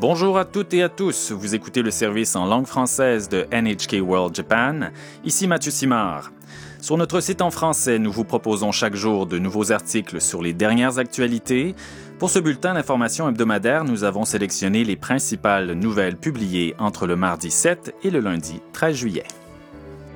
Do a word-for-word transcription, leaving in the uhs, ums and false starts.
Bonjour à toutes et à tous, vous écoutez le service en langue française de N H K World Japan. Ici Mathieu Simard. Sur notre site en français, nous vous proposons chaque jour de nouveaux articles sur les dernières actualités. Pour ce bulletin d'information hebdomadaire, nous avons sélectionné les principales nouvelles publiées entre le mardi sept et le lundi treize juillet.